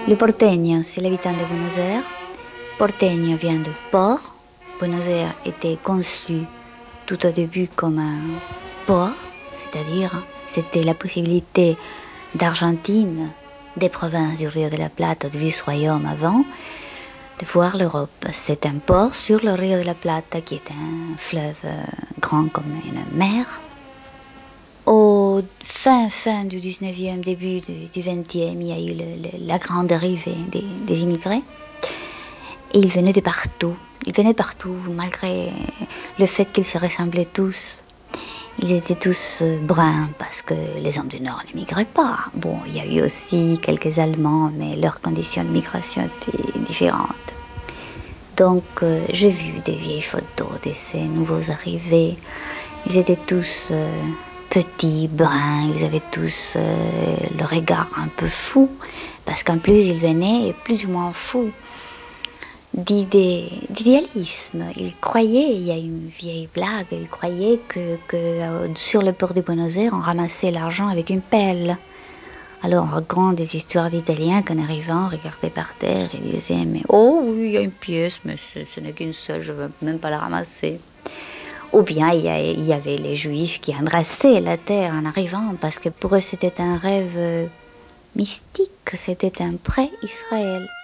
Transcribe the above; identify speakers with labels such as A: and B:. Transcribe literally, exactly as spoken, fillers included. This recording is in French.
A: Le porteño, c'est l'habitant de Buenos Aires. Porteño vient de port. Buenos Aires était conçu tout au début comme un port, c'est-à-dire c'était la possibilité d'Argentine, des provinces du Rio de la Plata, du Vice-Royaume avant, de voir l'Europe. C'est un port sur le Rio de la Plata qui est un fleuve grand comme une mer. Au fin, fin du dix-neuvième, début du, du vingtième, il y a eu le, le, la grande arrivée des, des immigrés. Et ils venaient de partout. Ils venaient de partout, malgré le fait qu'ils se ressemblaient tous. Ils étaient tous bruns, parce que les hommes du Nord n'immigraient pas. Bon, il y a eu aussi quelques Allemands, mais leurs conditions de migration étaient différentes. Donc, euh, j'ai vu des vieilles photos de ces nouveaux arrivés. Ils étaient tous... Euh, petits, bruns, ils avaient tous euh, le regard un peu fou, parce qu'en plus ils venaient plus ou moins fous d'idée, d'idéalisme. Ils croyaient, il y a une vieille blague, ils croyaient que, que euh, sur le port de Buenos Aires, on ramassait l'argent avec une pelle. Alors on raconte des histoires d'Italiens qu'en arrivant, regardaient par terre et disaient « Mais oh oui, il y a une pièce, mais ce, ce n'est qu'une seule, je ne veux même pas la ramasser ». Ou bien il y, a, il y avait les Juifs qui embrassaient la terre en arrivant, parce que pour eux c'était un rêve mystique, c'était un pré-Israël.